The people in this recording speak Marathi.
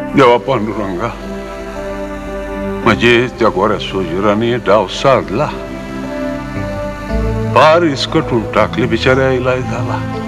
देवा पांडुरंगा, म्हणजे त्या गोऱ्या सोजीराने डाव साधला, फार इसकटून टाकले बिचाऱ्या इलाज झाला.